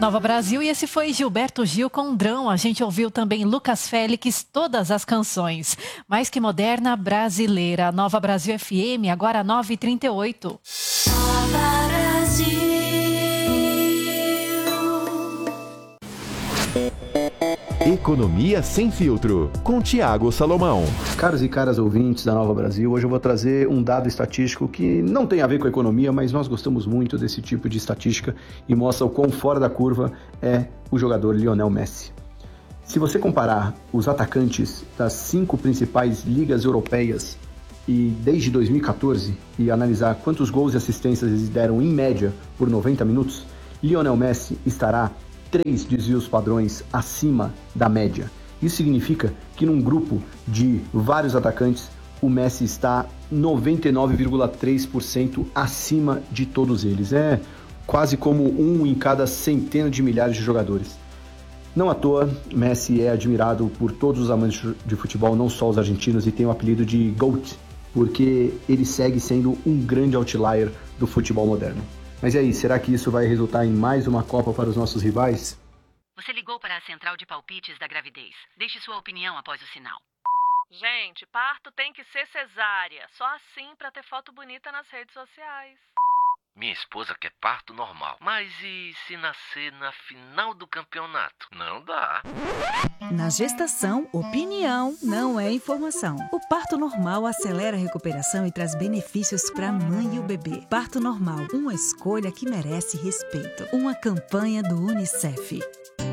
Nova Brasil, e esse foi Gilberto Gil com Drão. A gente ouviu também Lucas Félix, Todas as Canções. Mais que moderna, brasileira. Nova Brasil FM, agora 9h38. Nova Brasil. Economia Sem Filtro, com Tiago Salomão. Caros e caras ouvintes da Nova Brasil, hoje eu vou trazer um dado estatístico que não tem a ver com a economia, mas nós gostamos muito desse tipo de estatística e mostra o quão fora da curva é o jogador Lionel Messi. Se você comparar os atacantes das 5 principais ligas europeias e desde 2014 e analisar quantos gols e assistências eles deram em média por 90 minutos, Lionel Messi estará 3 desvios padrões acima da média. Isso significa que num grupo de vários atacantes, o Messi está 99,3% acima de todos eles. É quase como um em cada centena de milhares de jogadores. Não à toa, Messi é admirado por todos os amantes de futebol, não só os argentinos, e tem o apelido de GOAT, porque ele segue sendo um grande outlier do futebol moderno. Mas e aí, será que isso vai resultar em mais uma Copa para os nossos rivais? Você ligou para a central de palpites da gravidez. Deixe sua opinião após o sinal. Gente, parto tem que ser cesárea. Só assim para ter foto bonita nas redes sociais. Minha esposa quer parto normal. Mas e se nascer na final do campeonato? Não dá. Na gestação, opinião não é informação. O parto normal acelera a recuperação e traz benefícios para a mãe e o bebê. Parto normal, uma escolha que merece respeito. Uma campanha do UNICEF.